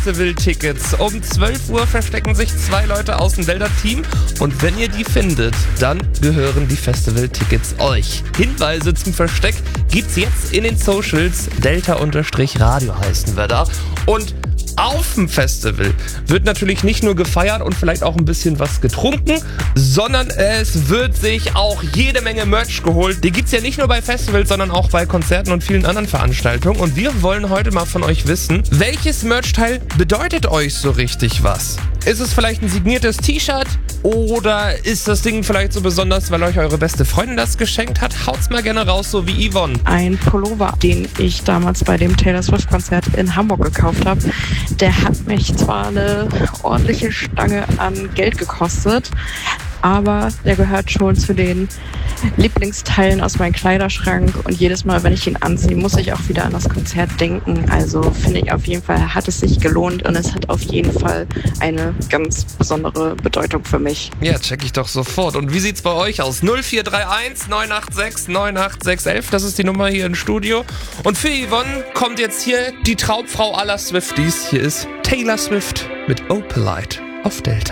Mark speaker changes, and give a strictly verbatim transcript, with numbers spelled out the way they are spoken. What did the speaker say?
Speaker 1: Festival-Tickets. Um zwölf Uhr verstecken sich zwei Leute aus dem Delta-Team und wenn ihr die findet, dann gehören die Festival-Tickets euch. Hinweise zum Versteck gibt's jetzt in den Socials. Delta-Radio heißen wir da. Und auf dem Festival wird natürlich nicht nur gefeiert und vielleicht auch ein bisschen was getrunken, sondern es wird sich auch jede Menge Merch geholt. Die gibt's ja nicht nur bei Festivals, sondern auch bei Konzerten und vielen anderen Veranstaltungen. Und wir wollen heute mal von euch wissen, welches Merchteil bedeutet euch so richtig was? Ist es vielleicht ein signiertes T-Shirt? Oder ist das Ding vielleicht so besonders, weil euch eure beste Freundin das geschenkt hat? Haut's mal gerne raus, so wie Yvonne.
Speaker 2: Ein Pullover, den ich damals bei dem Taylor Swift-Konzert in Hamburg gekauft habe. Der hat mich zwar eine ordentliche Stange an Geld gekostet, aber der gehört schon zu den Lieblingsteilen aus meinem Kleiderschrank und jedes Mal, wenn ich ihn anziehe, muss ich auch wieder an das Konzert denken. Also finde ich auf jeden Fall, hat es sich gelohnt und es hat auf jeden Fall eine ganz besondere Bedeutung für mich.
Speaker 1: Ja, check ich doch sofort. Und wie sieht's bei euch aus? null vier drei eins neun acht sechs neun acht sechs eins eins, das ist die Nummer hier im Studio. Und für Yvonne kommt jetzt hier die Traumfrau aller Swifties. Hier ist Taylor Swift mit Opalite auf Delta.